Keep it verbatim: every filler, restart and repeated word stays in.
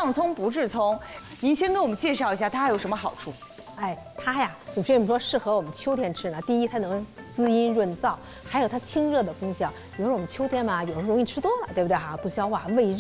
上葱不治葱，您先给我们介绍一下它还有什么好处？ 哎，它呀，为什么说适合我们秋天吃呢？第一，它能滋阴润燥，还有它清热的功效。比如说我们秋天嘛，有时候容易吃多了，对不对哈？不消化，胃热。